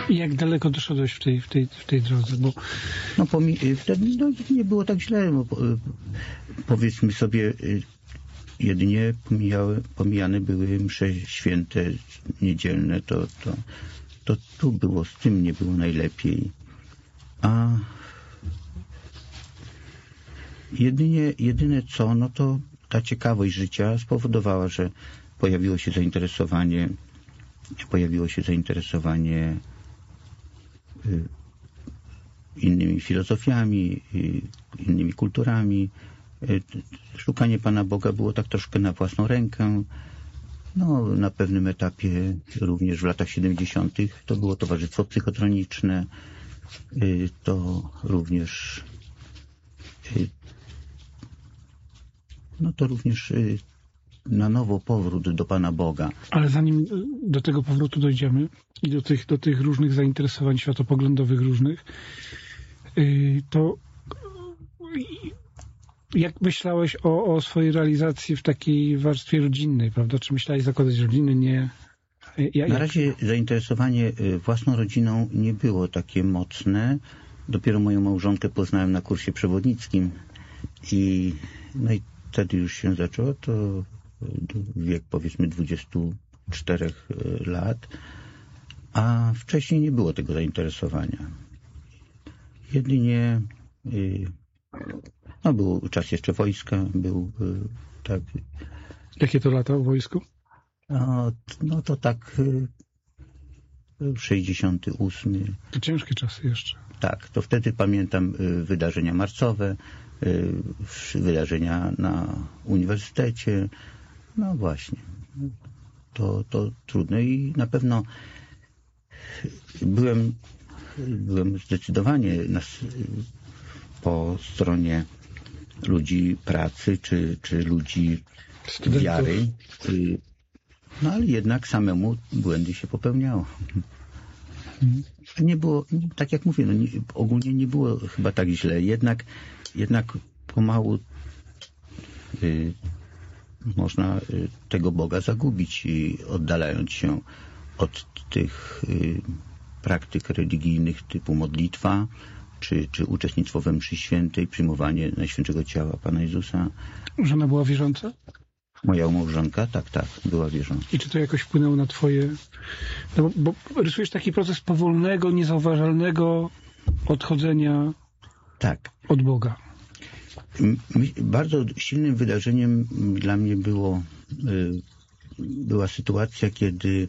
I jak daleko doszedłeś w tej drodze? Bo... No wtedy nie było tak źle. Bo, powiedzmy sobie, jedynie pomijane były msze święte, niedzielne. To tu było, z tym nie było najlepiej. A jedyne co, no to ta ciekawość życia spowodowała, że pojawiło się zainteresowanie innymi filozofiami, innymi kulturami. Szukanie Pana Boga było tak troszkę na własną rękę. No, na pewnym etapie, również w latach 70. to było towarzystwo psychotroniczne. To również na nowo powrót do Pana Boga. Ale zanim do tego powrotu dojdziemy i do tych różnych zainteresowań światopoglądowych różnych, to jak myślałeś o swojej realizacji w takiej warstwie rodzinnej, prawda? Czy myślałeś zakładać rodziny? Nie. Na razie zainteresowanie własną rodziną nie było takie mocne. Dopiero moją małżonkę poznałem na kursie przewodnickim i wtedy już się zaczęło, to wiek powiedzmy 24 lat, a wcześniej nie było tego zainteresowania. Jedynie był czas jeszcze wojska, tak. Jakie to lata w wojsku? No to tak 68. To ciężkie czasy jeszcze. Tak, to wtedy pamiętam wydarzenia marcowe, wydarzenia na uniwersytecie. No właśnie, to trudne i na pewno byłem zdecydowanie po stronie ludzi pracy czy ludzi studentów, wiary. No ale jednak samemu błędy się popełniało. Nie było, tak jak mówię, ogólnie nie było chyba tak źle. Jednak pomału można tego Boga zagubić, oddalając się od tych praktyk religijnych typu modlitwa, czy uczestnictwo we mszy świętej, przyjmowanie Najświętszego Ciała Pana Jezusa. Żona była wierząca? Moja małżonka? Tak, była wierząca. I czy to jakoś wpłynęło na twoje... No bo rysujesz taki proces powolnego, niezauważalnego odchodzenia od Boga. Bardzo silnym wydarzeniem dla mnie była sytuacja, kiedy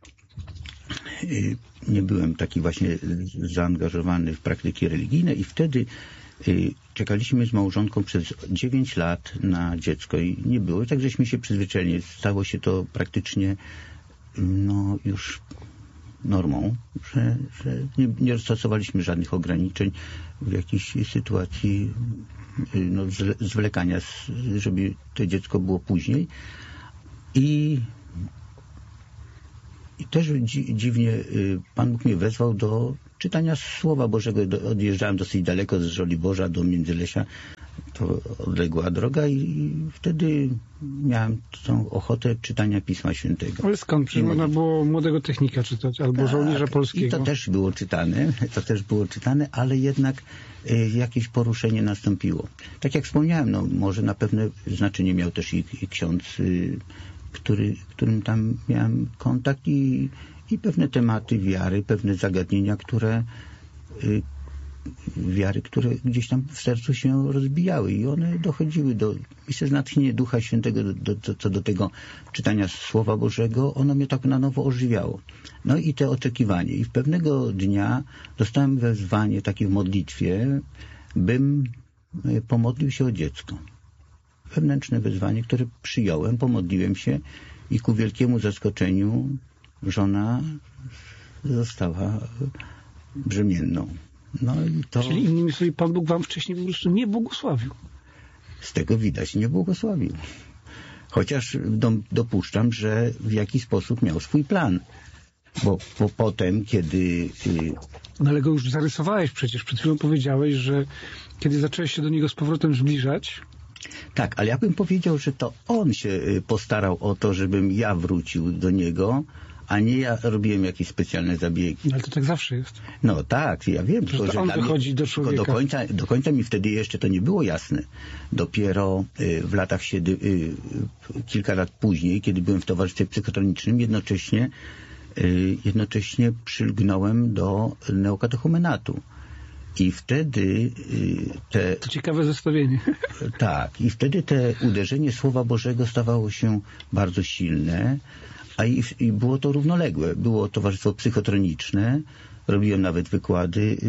nie byłem taki właśnie zaangażowany w praktyki religijne i wtedy czekaliśmy z małżonką przez 9 lat na dziecko i nie było. Tak żeśmy się przyzwyczaili. Stało się to praktycznie już normą, że nie stosowaliśmy żadnych ograniczeń w jakiejś sytuacji zwlekania, żeby to dziecko było później. I też dziwnie Pan Bóg mnie wezwał do czytania Słowa Bożego. Odjeżdżałem dosyć daleko z Żoliborza do Międzylesia. To odległa droga i wtedy miałem tą ochotę czytania Pisma Świętego. Ale skąd? Przecież można było Młodego Technika czytać, albo Żołnierza Polskiego. I to też było czytane, ale jednak jakieś poruszenie nastąpiło. Tak jak wspomniałem, może na pewne znaczenie miał też i ksiądz, którym tam miałem kontakt i pewne tematy wiary, pewne zagadnienia, które gdzieś tam w sercu się rozbijały i one dochodziły myślę, że natchnienie Ducha Świętego co do tego czytania Słowa Bożego, ono mnie tak na nowo ożywiało. No i te oczekiwanie. I pewnego dnia dostałem wezwanie takie w modlitwie, bym pomodlił się o dziecko. Wewnętrzne wezwanie, które przyjąłem, pomodliłem się i ku wielkiemu zaskoczeniu żona została brzemienną. Czyli innymi słowy, Pan Bóg wam wcześniej po prostu nie błogosławił. Z tego widać, nie błogosławił. Chociaż dopuszczam, że w jakiś sposób miał swój plan. Bo potem, kiedy... No ale go już zarysowałeś przecież. Przed chwilą powiedziałeś, że kiedy zacząłeś się do niego z powrotem zbliżać... Tak, ale ja bym powiedział, że to on się postarał o to, żebym ja wrócił do niego, a nie ja robiłem jakieś specjalne zabiegi. Ale to tak zawsze jest. No tak, ja wiem. Tylko, że on wychodzi do człowieka. Do końca mi wtedy jeszcze to nie było jasne. Dopiero w latach kilka lat później, kiedy byłem w towarzystwie psychotronicznym, jednocześnie przylgnąłem do neokatechumenatu. I wtedy To ciekawe zestawienie. Tak, i wtedy te uderzenie Słowa Bożego stawało się bardzo silne, i było to równoległe. Było towarzystwo psychotroniczne, robiłem nawet wykłady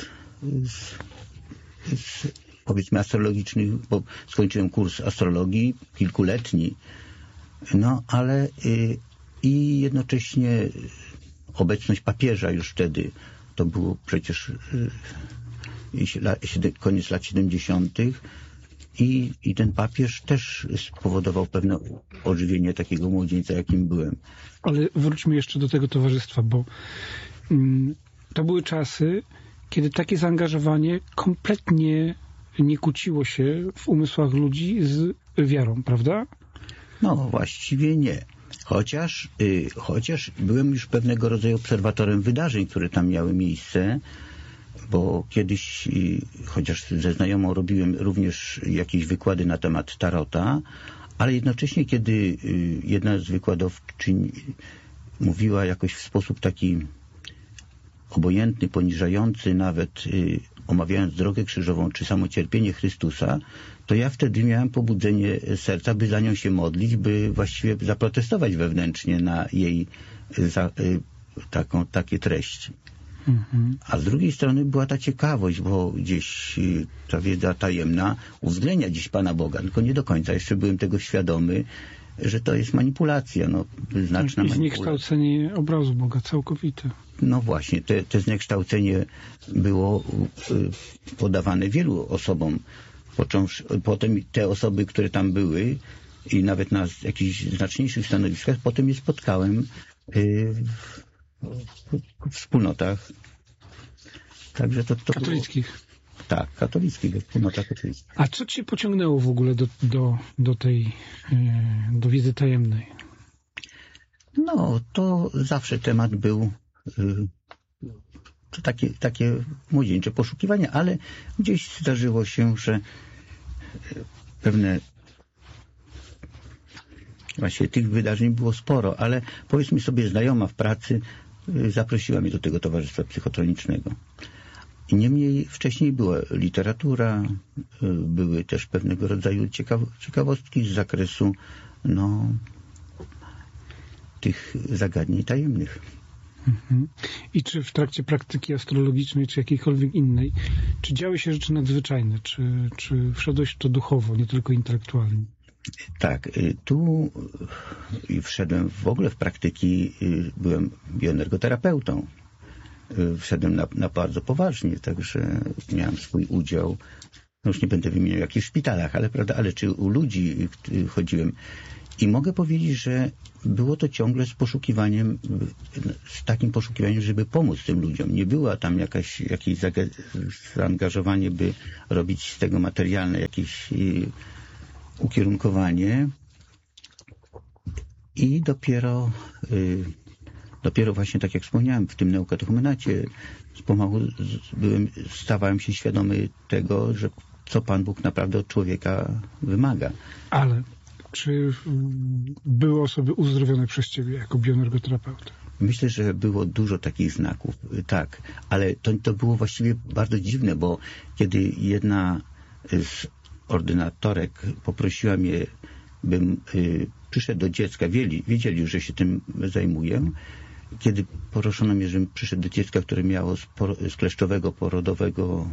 z powiedzmy astrologicznych, bo skończyłem kurs astrologii kilkuletni, no ale i jednocześnie obecność papieża już wtedy, to było przecież koniec lat 70. I ten papież też spowodował pewne ożywienie takiego młodzieńca, jakim byłem. Ale wróćmy jeszcze do tego towarzystwa, bo to były czasy, kiedy takie zaangażowanie kompletnie nie kłóciło się w umysłach ludzi z wiarą, prawda? No, właściwie nie. Chociaż byłem już pewnego rodzaju obserwatorem wydarzeń, które tam miały miejsce, bo kiedyś, chociaż ze znajomą robiłem również jakieś wykłady na temat tarota, ale jednocześnie, kiedy jedna z wykładowczyń mówiła jakoś w sposób taki obojętny, poniżający, nawet omawiając drogę krzyżową czy samo cierpienie Chrystusa, to ja wtedy miałem pobudzenie serca, by za nią się modlić, by właściwie zaprotestować wewnętrznie na jej takie treści. A z drugiej strony była ta ciekawość, bo gdzieś ta wiedza tajemna uwzględnia dziś Pana Boga, tylko nie do końca jeszcze byłem tego świadomy, że to jest manipulacja, znaczna manipulacja. Zniekształcenie obrazu Boga całkowite. No właśnie, te zniekształcenie było podawane wielu osobom. Potem te osoby, które tam były i nawet na jakichś znaczniejszych stanowiskach, potem je spotkałem w wspólnotach. Także to katolickich. Było, tak, katolickich, we wspólnotach katolickich. A co cię pociągnęło w ogóle do wiedzy tajemnej? No, to zawsze temat był to takie młodzieńcze poszukiwania, ale gdzieś zdarzyło się, że pewne właśnie tych wydarzeń było sporo, ale powiedzmy sobie znajoma w pracy zaprosiła mnie do tego towarzystwa psychotronicznego. Niemniej wcześniej była literatura, były też pewnego rodzaju ciekawostki z zakresu tych zagadnień tajemnych. I czy w trakcie praktyki astrologicznej, czy jakiejkolwiek innej, czy działy się rzeczy nadzwyczajne, czy wszedłeś w to duchowo, nie tylko intelektualnie? Tak, tu wszedłem w ogóle w praktyki, byłem bioenergoterapeutą. Wszedłem na bardzo poważnie, także miałem swój udział, już nie będę wymieniał jakich szpitalach, ale czy u ludzi chodziłem. I mogę powiedzieć, że było to ciągle z takim poszukiwaniem, żeby pomóc tym ludziom. Nie było tam jakieś zaangażowanie, by robić z tego materialne jakieś ukierunkowanie. I dopiero właśnie, tak jak wspomniałem, w tym neokatechumenacie pomału stawałem się świadomy tego, że co Pan Bóg naprawdę od człowieka wymaga. Ale czy były osoby uzdrowione przez ciebie jako bioenergoterapeuta? Myślę, że było dużo takich znaków, tak. Ale to było właściwie bardzo dziwne, bo kiedy jedna z ordynatorek poprosiła mnie, bym przyszedł do dziecka, wiedzieli już, że się tym zajmuję, kiedy proszono mnie, żebym przyszedł do dziecka, które miało z kleszczowego porodowego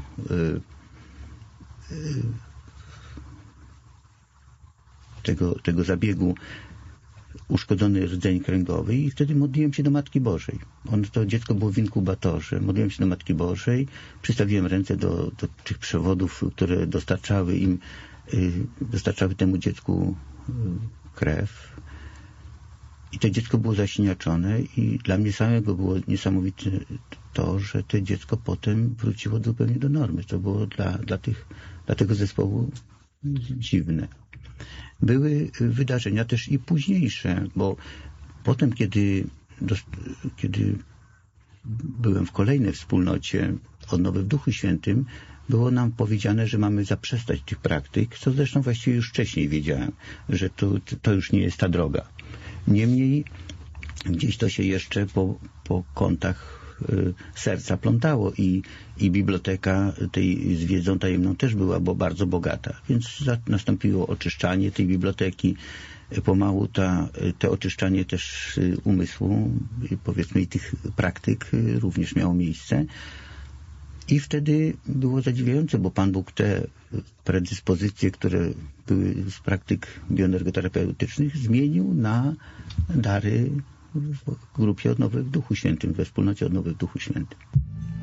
tego zabiegu uszkodzony rdzeń kręgowy i wtedy modliłem się do Matki Bożej. To dziecko było w inkubatorze. Modliłem się do Matki Bożej, przystawiłem ręce do tych przewodów, które dostarczały temu dziecku krew. I to dziecko było zasiniaczone i dla mnie samego było niesamowite to, że to dziecko potem wróciło zupełnie do normy. To było dla tego zespołu dziwne. Były wydarzenia też i późniejsze, bo potem, kiedy kiedy byłem w kolejnej wspólnocie Odnowy w Duchu Świętym, było nam powiedziane, że mamy zaprzestać tych praktyk, co zresztą właściwie już wcześniej wiedziałem, że to już nie jest ta droga. Niemniej gdzieś to się jeszcze po kątach serca plątało i biblioteka tej z wiedzą tajemną też była bardzo bogata. Więc nastąpiło oczyszczanie tej biblioteki. Pomału to oczyszczanie też umysłu, powiedzmy, i tych praktyk również miało miejsce. I wtedy było zadziwiające, bo Pan Bóg te predyspozycje, które były z praktyk bioenergoterapeutycznych, zmienił na dary w grupie Odnowy w Duchu Świętym, we wspólnocie Odnowy w Duchu Świętym.